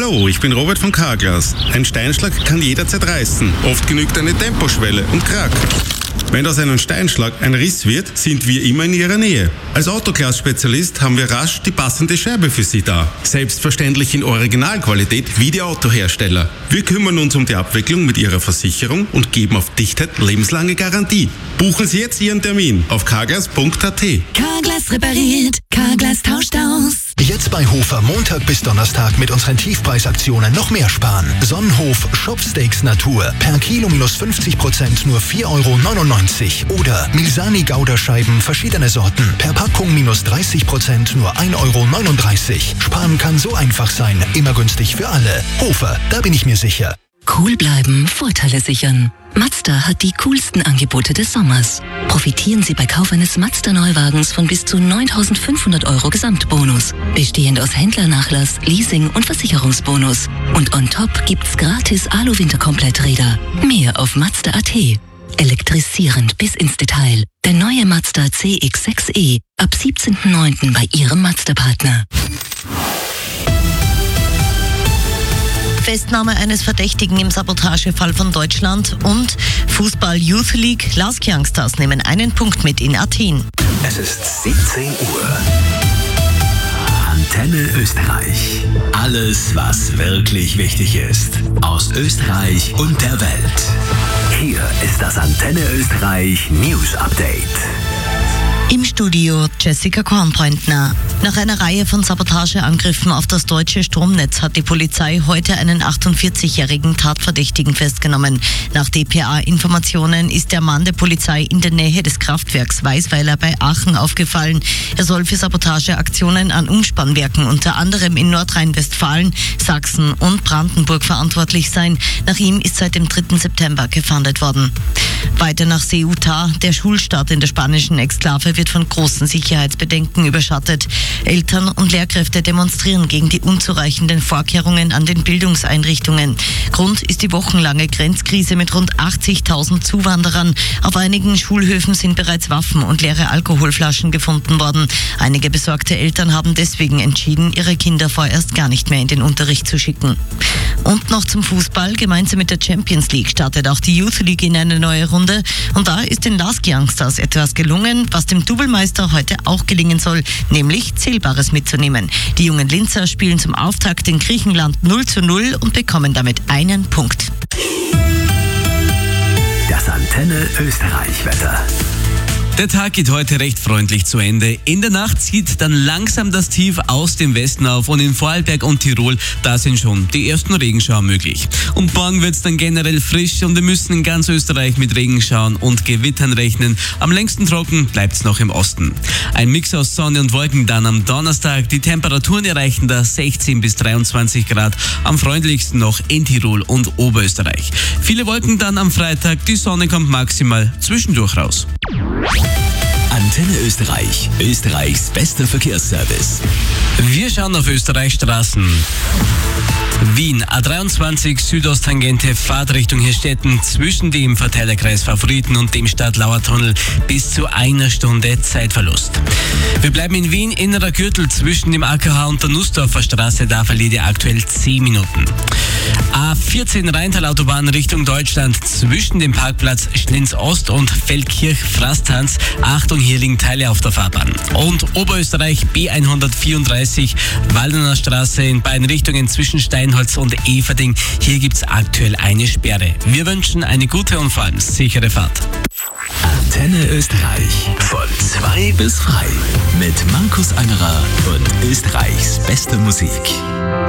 Hallo, ich bin Robert von Carglass. Ein Steinschlag kann jederzeit reißen. Oft genügt eine Temposchwelle und Krack. Wenn aus einem Steinschlag ein Riss wird, sind wir immer in Ihrer Nähe. Als Autoglas-Spezialist haben wir rasch die passende Scheibe für Sie da. Selbstverständlich in Originalqualität wie die Autohersteller. Wir kümmern uns um die Abwicklung mit Ihrer Versicherung und geben auf Dichtheit lebenslange Garantie. Buchen Sie jetzt Ihren Termin auf carglass.at. Carglass repariert, Carglass tauscht aus. Jetzt bei Hofer Montag bis Donnerstag mit unseren Tiefpreisaktionen noch mehr sparen. Sonnenhof Shopsteaks Natur per Kilo minus 50% nur 4,99 € oder Milsani Gouda-Scheiben verschiedene Sorten per Packung minus 30% nur 1,39 €. Sparen kann so einfach sein, immer günstig für alle. Hofer, da bin ich mir sicher. Cool bleiben, Vorteile sichern. Mazda hat die coolsten Angebote des Sommers. Profitieren Sie bei Kauf eines Mazda-Neuwagens von bis zu 9.500 € Gesamtbonus, bestehend aus Händlernachlass, Leasing und Versicherungsbonus. Und on top gibt's gratis Alu-Winterkompletträder. Mehr auf Mazda.at. Elektrisierend bis ins Detail. Der neue Mazda CX-6e ab 17.09. bei Ihrem Mazda-Partner. Festnahme eines Verdächtigen im Sabotagefall von Deutschland und Fußball Youth League. Lask Youngsters nehmen einen Punkt mit in Athen. Es ist 17 Uhr. Antenne Österreich. Alles, was wirklich wichtig ist. Aus Österreich und der Welt. Hier ist das Antenne Österreich News Update. Im Studio Jessica Kornpointner. Nach einer Reihe von Sabotageangriffen auf das deutsche Stromnetz hat die Polizei heute einen 48-jährigen Tatverdächtigen festgenommen. Nach dpa-Informationen ist der Mann der Polizei in der Nähe des Kraftwerks Weisweiler bei Aachen aufgefallen. Er soll für Sabotageaktionen an Umspannwerken unter anderem in Nordrhein-Westfalen, Sachsen und Brandenburg verantwortlich sein. Nach ihm ist seit dem 3. September gefahndet worden. Weiter nach Ceuta. Der Schulstart in der spanischen Exklave wird von großen Sicherheitsbedenken überschattet. Eltern und Lehrkräfte demonstrieren gegen die unzureichenden Vorkehrungen an den Bildungseinrichtungen. Grund ist die wochenlange Grenzkrise mit rund 80.000 Zuwanderern. Auf einigen Schulhöfen sind bereits Waffen und leere Alkoholflaschen gefunden worden. Einige besorgte Eltern haben deswegen entschieden, ihre Kinder vorerst gar nicht mehr in den Unterricht zu schicken. Und noch zum Fußball. Gemeinsam mit der Champions League startet auch die Youth League in eine neue Runde. Und da ist den Lask Youngsters etwas gelungen, was dem Doublemeister heute auch gelingen soll, nämlich Zählbares mitzunehmen. Die jungen Linzer spielen zum Auftakt in Griechenland 0:0 und bekommen damit einen Punkt. Das Antenne Österreich Wetter. Der Tag geht heute recht freundlich zu Ende. In der Nacht zieht dann langsam das Tief aus dem Westen auf und in Vorarlberg und Tirol, da sind schon die ersten Regenschauer möglich. Und morgen wird es dann generell frisch und wir müssen in ganz Österreich mit Regenschauern und Gewittern rechnen. Am längsten trocken bleibt es noch im Osten. Ein Mix aus Sonne und Wolken dann am Donnerstag. Die Temperaturen erreichen da 16 bis 23 Grad. Am freundlichsten noch in Tirol und Oberösterreich. Viele Wolken dann am Freitag. Die Sonne kommt maximal zwischendurch raus. Antenne Österreich, Österreichs bester Verkehrsservice. Wir schauen auf Österreichs Straßen. Wien, A23 Südosttangente, Fahrtrichtung Hirstetten zwischen dem Verteilerkreis Favoriten und dem Stadtlauertunnel bis zu 1 Stunde Zeitverlust. Wir bleiben in Wien, innerer Gürtel zwischen dem AKH und der Nussdorfer Straße, da verliert ihr aktuell 10 Minuten. A14 Rheintal-Autobahn Richtung Deutschland zwischen dem Parkplatz Schlinz-Ost und Feldkirch-Frastanz. Achtung, hier liegen Teile auf der Fahrbahn. Und Oberösterreich B134 Waldener Straße in beiden Richtungen zwischen Steinholz und Everding. Hier gibt's aktuell eine Sperre. Wir wünschen eine gute und vor allem sichere Fahrt. Antenne Österreich. Von 2 bis frei. Mit Markus Angerer und Österreichs beste Musik.